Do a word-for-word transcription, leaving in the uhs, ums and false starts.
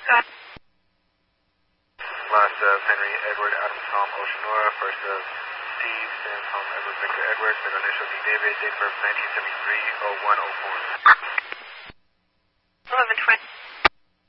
Last of Henry Edward Adam Tom Oceanora, first of Steve Sam Tom Edward Victor Edward, middle initial D David, date of birth nineteen seventy-three oh one oh four.